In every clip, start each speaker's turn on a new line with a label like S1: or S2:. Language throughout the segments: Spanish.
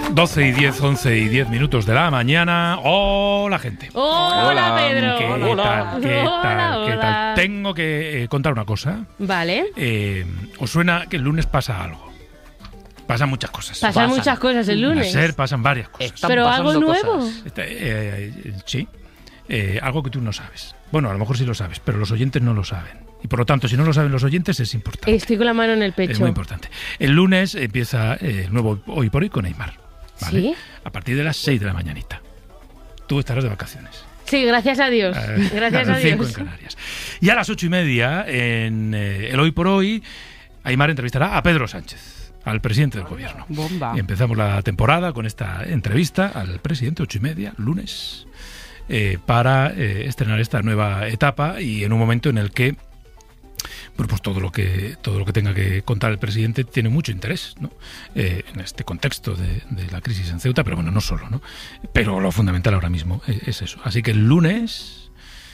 S1: 12 y 10, 11 y 10 minutos de la mañana. ¡Hola, gente!
S2: ¡Hola, Pedro!
S1: ¿Qué tal? Tengo que contar una cosa.
S2: Vale.
S1: ¿Os suena que el lunes pasa algo? Pasan muchas cosas.
S2: Pasan muchas cosas el lunes.
S1: Pasan varias cosas.
S2: ¿Pero algo nuevo?
S1: Sí. Algo que tú no sabes. Bueno, a lo mejor sí lo sabes, pero los oyentes no lo saben. Y por lo tanto, si no lo saben los oyentes, es importante.
S2: Estoy con la mano en el pecho.
S1: Es muy importante. El lunes empieza el nuevo Hoy por Hoy con Aimar. ¿Vale?
S2: ¿Sí?
S1: A partir de las 6 de la mañanita. Tú estarás de vacaciones.
S2: Sí, gracias a Dios. Gracias a Dios.
S1: 5 en Canarias. Y a las 8:30, en el Hoy por Hoy, Aimar entrevistará a Pedro Sánchez, al presidente del gobierno.
S2: Bomba.
S1: Y empezamos la temporada con esta entrevista al presidente, 8:30, lunes, para estrenar esta nueva etapa y en un momento en el que pues todo lo que tenga que contar el presidente tiene mucho interés, ¿no? En este contexto de la crisis en Ceuta, pero bueno, no solo, ¿no? Pero lo fundamental ahora mismo es eso. Así que el lunes,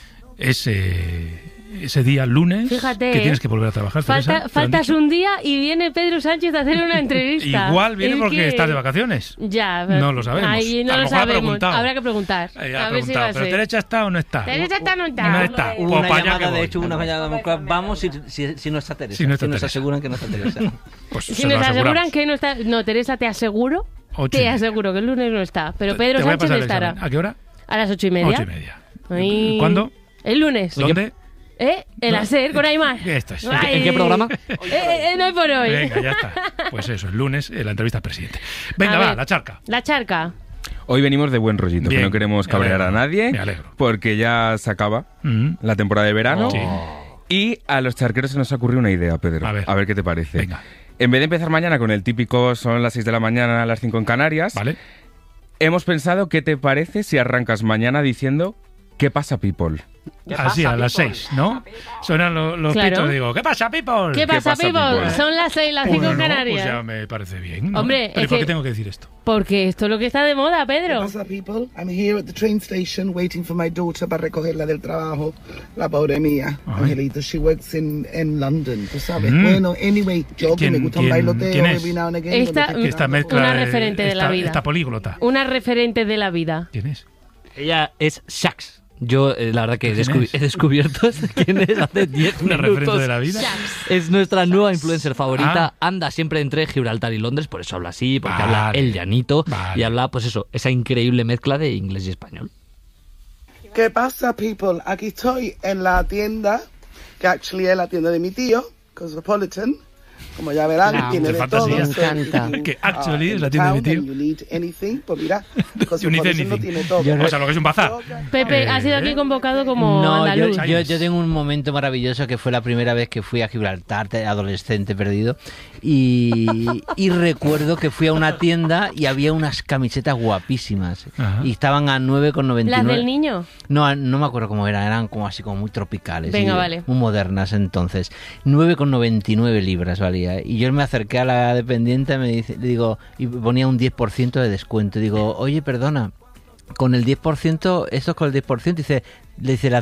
S1: ese día lunes,
S2: fíjate,
S1: que tienes que volver a trabajar.
S2: Faltas un día y viene Pedro Sánchez a hacer una entrevista.
S1: Igual viene porque estás de vacaciones.
S2: Ya.
S1: No lo sabemos.
S2: Ahí no lo sabemos. Habrá que preguntar.
S1: A ver si va a ser. ¿Pero Teresa está o no está?
S2: Teresa está o no está.
S1: No está.
S3: Hubo una llamada, de hecho, una llamada. Vamos si no está Teresa. Si nos aseguran que no está Teresa.
S1: Pues
S2: si nos aseguran que no está. No, Teresa, te aseguro. Te aseguro que el lunes no está. Pero Pedro Sánchez estará.
S1: ¿A qué hora?
S2: A las 8:30.
S1: 8:30. ¿Cuándo?
S2: El lunes.
S1: ¿Dónde?
S2: El hacer con Aimar.
S1: Esto es.
S3: ¿En qué programa?
S2: Hoy por Hoy.
S1: Venga, ya está. Pues eso, el lunes, la entrevista al presidente. Venga, va, la charca.
S2: La charca.
S4: Hoy venimos de buen rollito,
S1: Bien,
S4: que no queremos cabrear a nadie,
S1: me alegro.
S4: porque ya se acaba la temporada de verano.
S1: Sí.
S4: Y a los charqueros se nos ha ocurrido una idea, Pedro. A ver qué te parece.
S1: Venga.
S4: En vez de empezar mañana con el típico son las 6 de la mañana, a las 5 en Canarias,
S1: Vale.
S4: hemos pensado qué te parece si arrancas mañana diciendo ¿qué pasa, people?
S1: Así, a las 6, ¿no? Suenan los pitos y digo, ¿qué pasa, people?
S2: ¿Qué pasa, people? Son las 6, las 5 en Canarias.
S1: Pues ya me parece bien, ¿no?
S2: Hombre,
S1: ¿Pero por qué tengo que decir esto?
S2: Porque esto es lo que está de moda, Pedro.
S5: ¿Qué pasa, people? I'm here at the train station waiting for my daughter para recogerla del trabajo. La pobre mía, Angelita. She works in London, tú sabes. Bueno, anyway, yo que me gusta un bailoteo every now and again.
S1: Esta mezcla
S2: una referente de la vida.
S1: Esta políglota.
S2: Una referente de la vida.
S1: ¿Quién es?
S3: Ella es Shax. Yo, la verdad que he descubierto quién es hace 10 minutos.
S1: ¿Una referente de la vida?
S3: Es nuestra nueva influencer favorita. Anda siempre entre Gibraltar y Londres, por eso habla así, porque habla el llanito y habla, pues eso, esa increíble mezcla de inglés y español.
S5: ¿Qué pasa, people? Aquí estoy en la tienda, que actually es la tienda de mi tío, Cosmopolitan. Como ya verán, tiene de todo.
S2: Me encanta.
S1: Que actually es la tienda de mi tío.
S5: Pues mira, Cosmopolitan lo tiene todo.
S1: O sea, lo que es un bazar.
S2: Pepe, ha sido aquí convocado como andaluz.
S6: Yo tengo un momento maravilloso que fue la primera vez que fui a Gibraltar, adolescente perdido, y recuerdo que fui a una tienda y había unas camisetas guapísimas. Y estaban a 9,99.
S2: ¿Las del niño?
S6: No me acuerdo cómo eran como así como muy tropicales.
S2: Venga, vale.
S6: Muy modernas entonces. 9,99 libras valía. Y yo me acerqué a la dependiente y ponía un 10% de descuento. Digo, oye, perdona, con el 10%, esto es con el 10%, le dice,